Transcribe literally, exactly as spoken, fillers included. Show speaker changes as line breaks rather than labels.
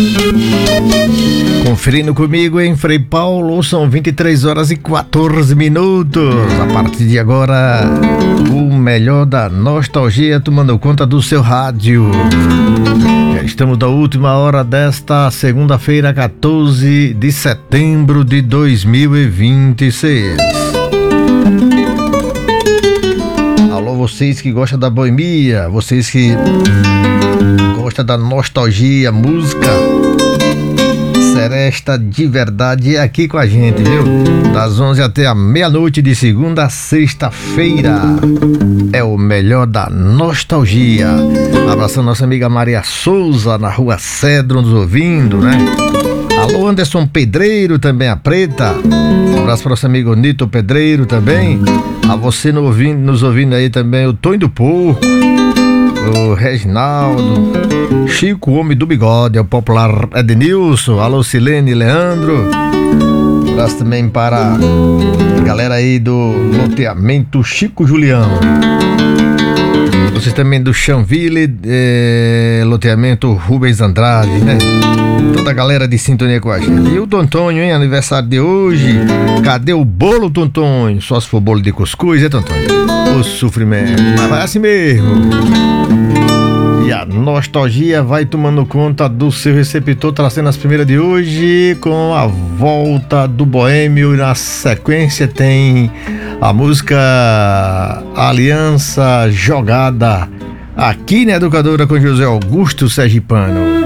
Conferindo comigo em Frei Paulo, são vinte e três horas e quatorze minutos. A partir de agora, o melhor da nostalgia tomando conta do seu rádio. Já estamos na última hora desta segunda-feira, quatorze de setembro de dois mil e vinte e seis. Alô, vocês que gostam da boemia, vocês que gostam da nostalgia, música seresta de verdade é aqui com a gente, viu? Das onze até a meia-noite de segunda a sexta-feira. É o melhor da nostalgia. Abraçando nossa amiga Maria Souza na rua Cedro nos ouvindo, né? Alô, Anderson Pedreiro, também a Preta. Um abraço para o nosso amigo Nito Pedreiro também. A você no ouvindo, nos ouvindo aí também, o Tonho do Porco, o Reginaldo, Chico, o homem do bigode, é o popular Ednilson. Alô, Silene, Leandro. Um abraço também para a galera aí do loteamento Chico Julião. Vocês também do Chanville, é, loteamento Rubens Andrade, né? Toda a galera de sintonia com a gente. E o Tontonho, hein? Aniversário de hoje. Cadê o bolo, Tontonho? Só se for bolo de cuscuz, é, Tontonho? O sofrimento. Mas vai assim mesmo. E a nostalgia vai tomando conta do seu receptor, trazendo as primeiras de hoje com a volta do boêmio. E na sequência tem a música Aliança Jogada aqui na Educadora com José Augusto Sergipano.